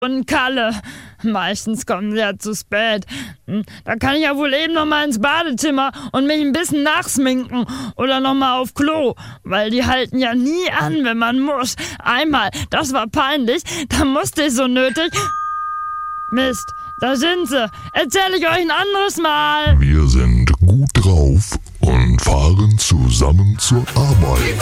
und Kalle. Meistens kommen sie ja zu spät. Da kann ich ja wohl eben noch mal ins Badezimmer und mich ein bisschen nachsminken oder noch mal auf Klo, weil die halten ja nie an, wenn man muss. Einmal, das war peinlich, da musste ich so nötig. Mist, da sind sie. Erzähle ich euch ein anderes Mal. Wir sind gut drauf und fahren zusammen zur Arbeit.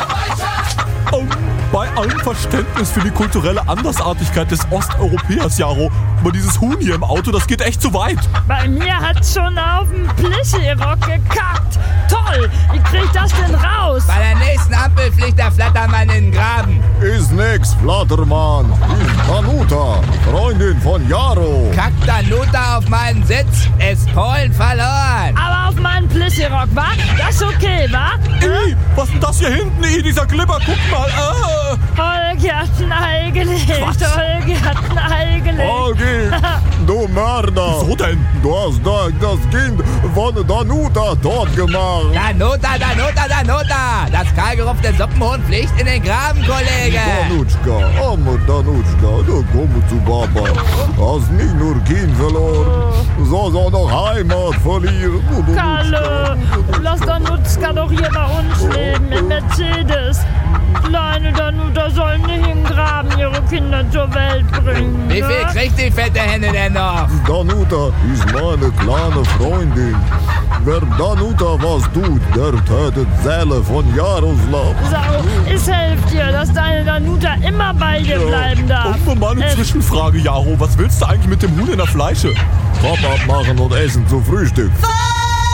Bei allem Verständnis für die kulturelle Andersartigkeit des Osteuropäers, Jaro, aber dieses Huhn hier im Auto, das geht echt zu weit. Bei mir hat's schon auf dem Plischi-Rock gekackt. Toll, wie krieg ich das denn raus? Bei der nächsten Ampel fliegt der Flattermann in den Graben. Ist nix, Flattermann. Ist Danuta, Freundin von Jaro. Kackt Danuta auf meinen Sitz, ist Polen verloren. Aber auf meinen Plischi-Rock, wa? Das ist okay, wa? Was ist denn das hier hinten, dieser Glibber? Guck mal. Holgi hat ein Ei gelegt. Was? Holgi hat ein Ei gelegt. Holgi, du Mörder. Wieso denn? Du hast das Kind von Danuta tot gemacht. Danuta. Das kahlgerupfte Suppenhuhn fliegt in den Graben, Kollege. Danutschka, arme Danutschka, da komm zu Papa. Hast nicht nur Kind verloren, sondern noch Heimat verlieren. Kalle, lass Danutzka doch hier bei uns leben, in Mercedes. Kleine Danuta soll nicht in den Graben ihre Kinder zur Welt bringen. Wie viel ne? kriegt die fette Henne denn noch? Danuta ist meine kleine Freundin. Wer Danuta was tut, der tötet Seele von Jaroslav. Sau, es hilft dir, dass deine Danuta immer bei dir bleiben darf. Und mal eine Zwischenfrage, Jaro. Was willst du eigentlich mit dem Huhn in der Fleische? Pop abmachen und essen zum Frühstück. Was?